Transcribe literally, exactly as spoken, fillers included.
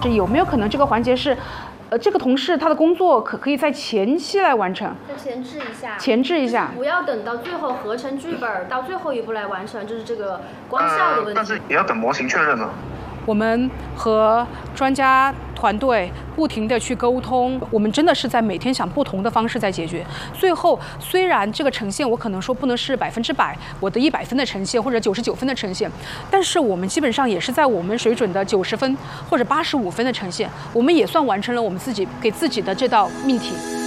有没有可能这个环节是？呃，这个同事他的工作可可以在前期来完成， 再前置一下， 前置一下， 不要等到最后合成剧本到最后一步来完成，这是这个光效的问题。 呃、但是也要等模型确认了。 我们和专家团队不停地去沟通，我们真的是在每天想不同的方式在解决。最后，虽然这个呈现我可能说不能是百分之百我的一百分的呈现或者九十九分的呈现，但是我们基本上也是在我们水准的九十分或者八十五分的呈现，我们也算完成了我们自己给自己的这道命题。